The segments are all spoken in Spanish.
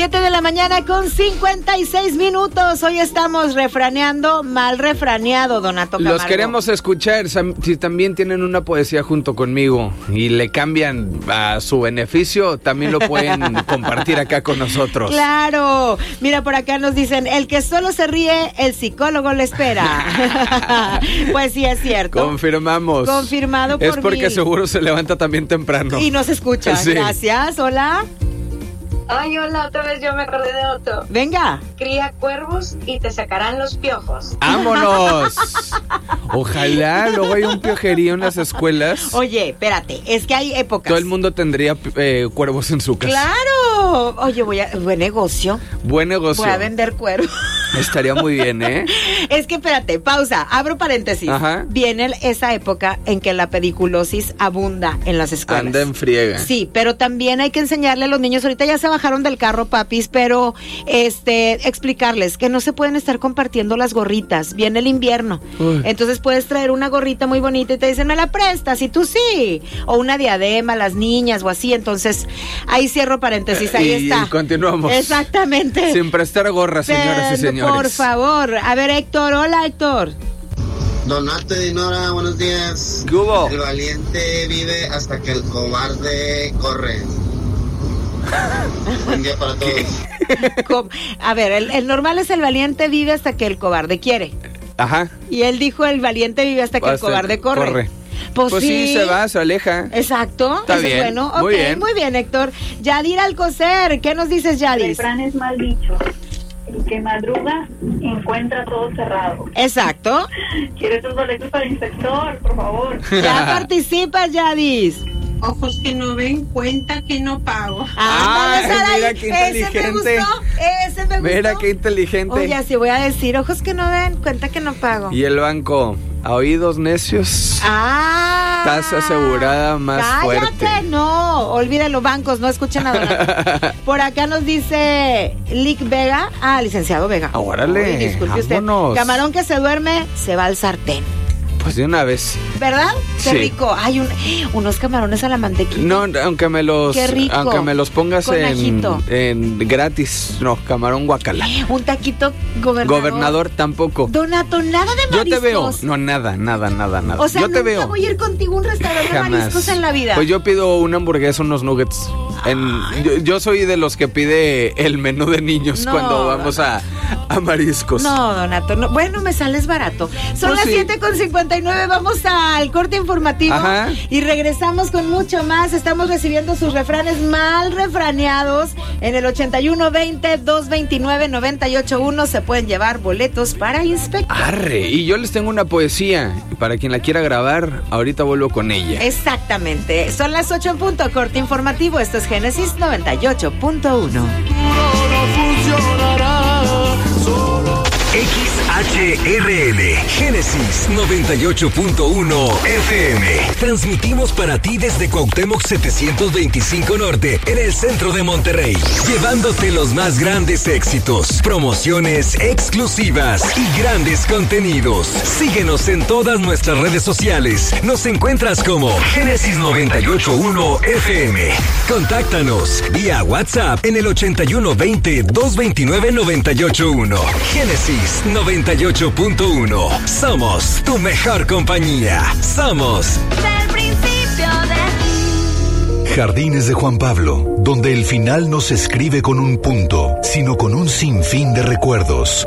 7 de la mañana con 56 minutos. Hoy estamos refraneando, mal refraneado, Donato Camargo. Los queremos escuchar. Si también tienen una poesía junto conmigo y le cambian a su beneficio, también lo pueden compartir acá con nosotros. Claro. Mira, por acá nos dicen, el que solo se ríe, el psicólogo le espera. Pues sí, es cierto. Confirmamos. Confirmado por mí. Es porque seguro se levanta también temprano. Y nos escucha. Sí. Gracias. Hola. Ay, hola, otra vez yo me acordé de otro. Venga. Cría cuervos y te sacarán los piojos. ¡Vámonos! Ojalá luego hay un piojerío en las escuelas. Oye, espérate, es que hay épocas. Todo el mundo tendría cuervos en su casa. ¡Claro! Oye, buen negocio. Buen negocio. Voy a vender cuervos. Estaría muy bien, ¿eh? Es que espérate, pausa, abro paréntesis. Ajá. Viene esa época en que la pediculosis abunda en las escuelas. Anda en friega. Sí, pero también hay que enseñarle a los niños, ahorita ya se bajaron del carro, papis, pero explicarles que no se pueden estar compartiendo las gorritas. Viene el invierno. Uy. Entonces puedes traer una gorrita muy bonita y te dicen, ¿me la prestas? Y tú sí. O una diadema, las niñas o así. Entonces, ahí cierro paréntesis, ahí está. Y continuamos. Exactamente. Sin prestar gorras, señoras y señores. Por favor. A ver, Héctor. Hola, Héctor. Donato y Dinora, buenos días. ¿Qué hubo? El valiente vive hasta que el cobarde corre. Buen día para todos. A ver, el normal es el valiente vive hasta que el cobarde quiere. Ajá. Y él dijo el valiente vive hasta que el cobarde corre. Pues sí, se va, se aleja. Exacto. Está eso bien. Es bueno. Muy Ok, bien. Muy bien, Héctor. Yadir Alcocer, ¿qué nos dices, Yadis? El refrán es mal dicho. El que madruga encuentra todo cerrado. Exacto. ¿Quieres tus boletos para inspector, por favor? Ya participas, Yadis. Ojos que no ven, cuenta que no pago. Ándale, Saraí. Mira qué inteligente. Ese me gustó. Mira qué inteligente. Oye, así voy a decir, ojos que no ven, cuenta que no pago. Y el banco, a oídos necios. Tasa asegurada más cállate, fuerte. No, olvídalo, bancos, no escuchen nada. Por acá nos dice Lick Vega. Licenciado Vega. Órale, Uy, disculpe vámonos. usted. Camarón que se duerme, se va al sartén. Pues de una vez. ¿Verdad? Qué Sí. rico. Hay unos camarones a la mantequilla. No, aunque me los Qué rico. aunque me los pongas Con ajito. en gratis. No, camarón guacala. Un taquito gobernador. Gobernador tampoco. Donato, nada de mariscos. Yo te veo. No, nada. O sea, yo te nunca veo. voy a ir contigo a un restaurante de mariscos en la vida. Pues yo pido una hamburguesa, unos nuggets. Yo soy de los que pide el menú de niños No, cuando vamos a mariscos. No, Donato, no. Bueno, me sales barato. Son Pues las sí. 7:59, vamos al corte informativo. Ajá. Y regresamos con mucho más. Estamos recibiendo sus refranes mal refraneados en el 8120-229-981. Se pueden llevar boletos para inspector. Arre, y yo les tengo una poesía. Para quien la quiera grabar, ahorita vuelvo con ella. Exactamente. Son las 8 en punto, corte informativo. Esto es Génesis 98.1. XHRL, Génesis 98.1 FM. Transmitimos para ti desde Cuauhtémoc 725 Norte, en el centro de Monterrey, llevándote los más grandes éxitos, promociones exclusivas y grandes contenidos. Síguenos en todas nuestras redes sociales. Nos encuentras como Génesis 98.1 FM. Contáctanos vía WhatsApp en el 8120-229-981. Génesis 98.1. Somos tu mejor compañía. Somos Del principio de Jardines de Juan Pablo, donde el final no se escribe con un punto, sino con un sinfín de recuerdos.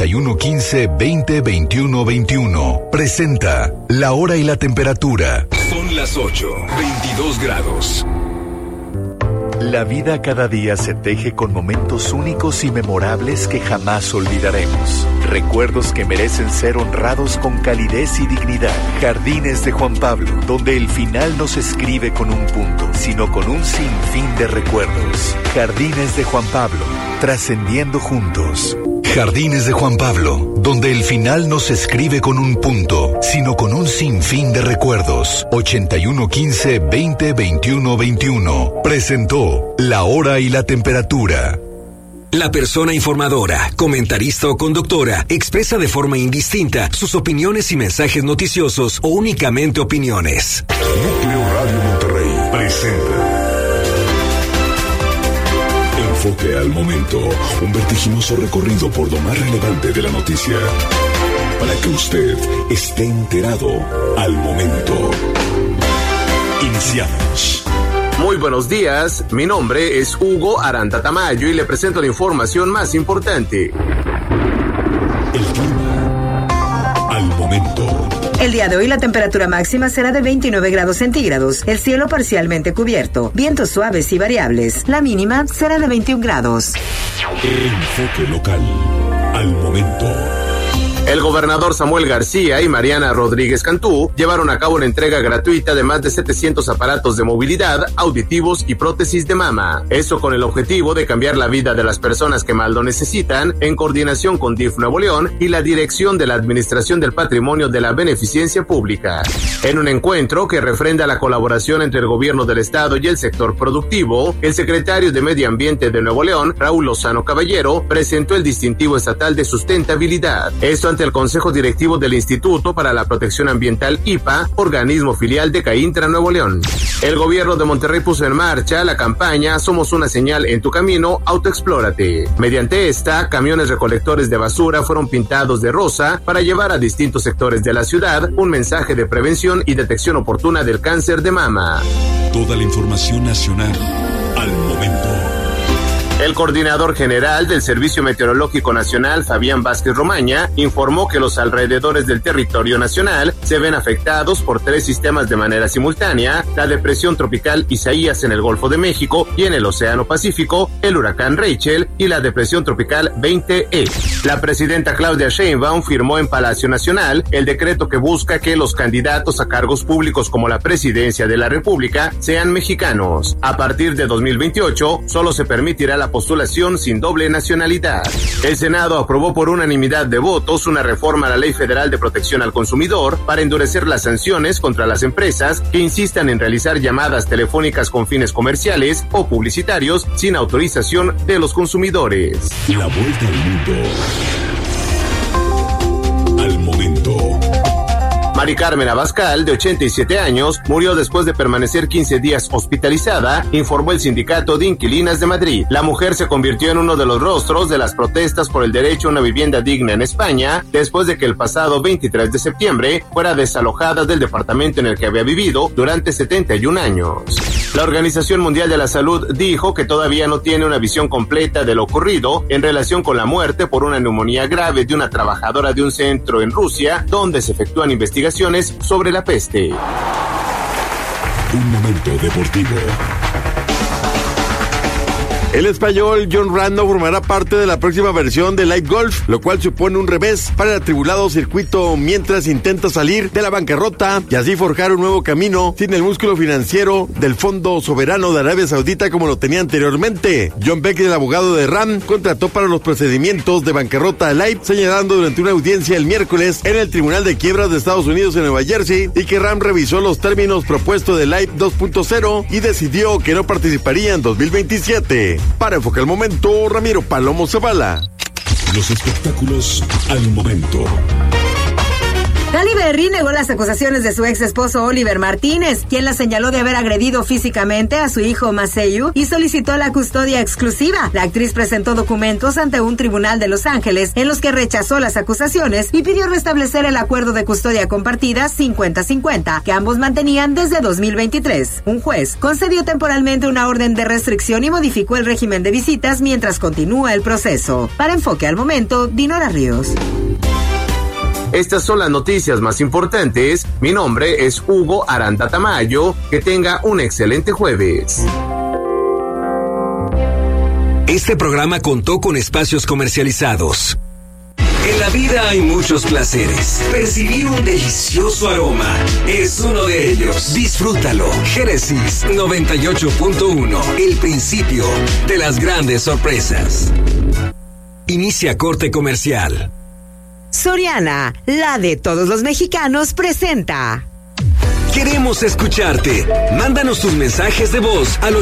8115-202121. Presenta La Hora y la Temperatura. Son las 8:22 grados. La vida cada día se teje con momentos únicos y memorables que jamás olvidaremos. Recuerdos que merecen ser honrados con calidez y dignidad. Jardines de Juan Pablo, donde el final no se escribe con un punto, sino con un sinfín de recuerdos. Jardines de Juan Pablo, trascendiendo juntos. Jardines de Juan Pablo, donde el final no se escribe con un punto, sino con un sinfín de recuerdos. 8115-202121. Presentó La Hora y la Temperatura. La persona informadora, comentarista o conductora expresa de forma indistinta sus opiniones y mensajes noticiosos o únicamente opiniones. Núcleo Radio Monterrey presenta Enfoque al momento, un vertiginoso recorrido por lo más relevante de la noticia, para que usted esté enterado al momento. Iniciamos. Muy buenos días, mi nombre es Hugo Aranda Tamayo y le presento la información más importante. El clima al momento. El día de hoy la temperatura máxima será de 29 grados centígrados, el cielo parcialmente cubierto, vientos suaves y variables. La mínima será de 21 grados. Enfoque local al momento. El gobernador Samuel García y Mariana Rodríguez Cantú llevaron a cabo una entrega gratuita de más de 700 aparatos de movilidad, auditivos y prótesis de mama. Eso con el objetivo de cambiar la vida de las personas que más lo necesitan, en coordinación con DIF Nuevo León y la Dirección de la Administración del Patrimonio de la Beneficencia Pública. En un encuentro que refrenda la colaboración entre el gobierno del estado y el sector productivo, el secretario de Medio Ambiente de Nuevo León, Raúl Lozano Caballero, presentó el distintivo estatal de sustentabilidad. Esto ante el Consejo Directivo del Instituto para la Protección Ambiental IPA, organismo filial de Caintra Nuevo León. El gobierno de Monterrey puso en marcha la campaña Somos una señal en tu camino, autoexplórate. Mediante esta, camiones recolectores de basura fueron pintados de rosa para llevar a distintos sectores de la ciudad un mensaje de prevención y detección oportuna del cáncer de mama. Toda la información nacional al momento. El coordinador general del Servicio Meteorológico Nacional, Fabián Vázquez Romaña, informó que los alrededores del territorio nacional se ven afectados por 3 sistemas de manera simultánea: la depresión tropical Isaías en el Golfo de México y en el Océano Pacífico, el huracán Rachel y la depresión tropical 20E. La presidenta Claudia Sheinbaum firmó en Palacio Nacional el decreto que busca que los candidatos a cargos públicos como la presidencia de la República sean mexicanos. A partir de 2028, solo se permitirá la postulación sin doble nacionalidad. El Senado aprobó por unanimidad de votos una reforma a la Ley Federal de Protección al Consumidor para endurecer las sanciones contra las empresas que insistan en realizar llamadas telefónicas con fines comerciales o publicitarios sin autorización de los consumidores. La vuelta al mundo al momento. Mari Carmen Abascal, de 87 años, murió después de permanecer 15 días hospitalizada, informó el Sindicato de Inquilinas de Madrid. La mujer se convirtió en uno de los rostros de las protestas por el derecho a una vivienda digna en España, después de que el pasado 23 de septiembre fuera desalojada del departamento en el que había vivido durante 71 años. La Organización Mundial de la Salud dijo que todavía no tiene una visión completa de lo ocurrido en relación con la muerte por una neumonía grave de una trabajadora de un centro en Rusia, donde se efectúan investigaciones sobre la peste. Un momento deportivo. El español Jon Rahm formará parte de la próxima versión de Live Golf, lo cual supone un revés para el atribulado circuito mientras intenta salir de la bancarrota y así forjar un nuevo camino sin el músculo financiero del Fondo Soberano de Arabia Saudita como lo tenía anteriormente. John Beck, el abogado de Rahm, contrató para los procedimientos de bancarrota a Live, señalando durante una audiencia el miércoles en el Tribunal de Quiebras de Estados Unidos en Nueva Jersey y que Rahm revisó los términos propuestos de Live 2.0 y decidió que no participaría en 2027. Para Enfocar el Momento, Ramiro Palomo Zavala. Los espectáculos al momento. Halle Berry negó las acusaciones de su ex esposo Oliver Martínez, quien la señaló de haber agredido físicamente a su hijo Maseyu y solicitó la custodia exclusiva. La actriz presentó documentos ante un tribunal de Los Ángeles en los que rechazó las acusaciones y pidió restablecer el acuerdo de custodia compartida 50-50 que ambos mantenían desde 2023. Un juez concedió temporalmente una orden de restricción y modificó el régimen de visitas mientras continúa el proceso. Para Enfoque al Momento, Dinora Ríos. Estas son las noticias más importantes. Mi nombre es Hugo Aranda Tamayo. Que tenga un excelente jueves. Este programa contó con espacios comercializados. En la vida hay muchos placeres. Percibir un delicioso aroma es uno de ellos. Disfrútalo. Génesis 98.1. El principio de las grandes sorpresas. Inicia corte comercial. Soriana, la de todos los mexicanos, presenta. Queremos escucharte. Mándanos tus mensajes de voz al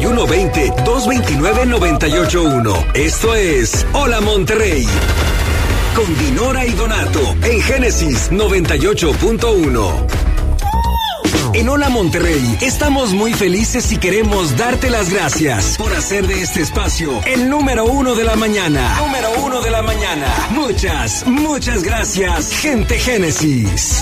8120-229-981. Esto es Hola Monterrey. Con Dinora y Donato en Génesis 98.1. En Hola Monterrey, estamos muy felices y queremos darte las gracias por hacer de este espacio el número 1 de la mañana. Número 1 de la mañana. Muchas gracias, gente Génesis.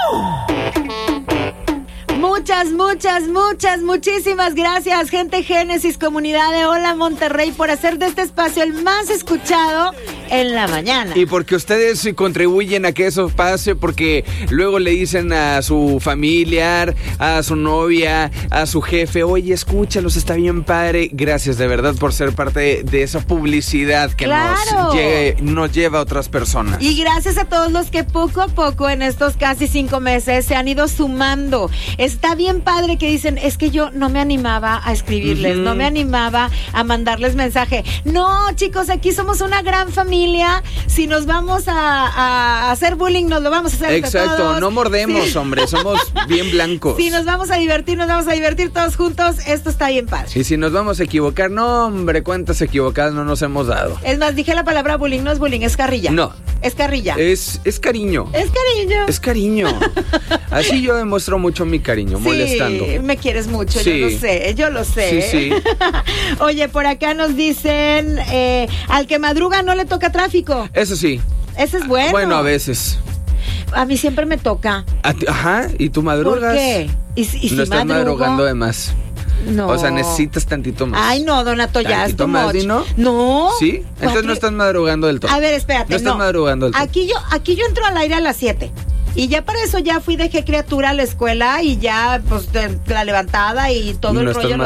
Muchísimas gracias, gente Génesis, comunidad de Hola Monterrey, por hacer de este espacio el más escuchado en la mañana. Y porque ustedes contribuyen a que eso pase, porque luego le dicen a su familiar, a su novia, a su jefe, oye, escúchalos, está bien padre. Gracias de verdad por ser parte de esa publicidad que nos lleva a otras personas. Y gracias a todos los que poco a poco en estos casi 5 meses se han ido sumando. Está bien padre que dicen, es que yo no me animaba a escribirles, no me animaba a mandarles mensaje. No, chicos, aquí somos una gran familia. Si nos vamos a hacer bullying, nos lo vamos a hacer entre Exacto, todos. no mordemos, sí. Hombre, somos bien blancos. Si nos vamos a divertir todos juntos. Esto está bien padre. Y si nos vamos a equivocar, no, hombre, cuántas equivocadas no nos hemos dado. Es más, dije la palabra bullying, no es bullying, es carrilla. No. Es carrilla. Es cariño. Es cariño. Es cariño. Así yo demuestro mucho mi cariño, sí, molestando. Me quieres mucho, sí. yo lo sé. Sí. Oye, por acá nos dicen, al que madruga no le toca tráfico. Eso sí. Ese es bueno. Bueno, a veces. A mí siempre me toca. Ajá, ¿y tú madrugas? ¿Por qué? ¿Y no si estás madrugando de más. No. O sea, necesitas tantito más. Ay, no, Donato, ya es too más, much. ¿no? No. ¿Sí? Entonces no estás madrugando del todo. A ver, espérate, no. estás madrugando del todo. Aquí yo entro al aire a las 7. Y ya para eso ya dejé criatura a la escuela y ya, pues, la levantada y todo el rollo.